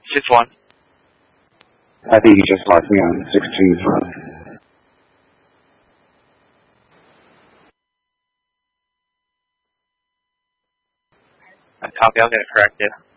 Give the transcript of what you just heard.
6-1. I think he just marked me on 16. Copy, I'll get it corrected.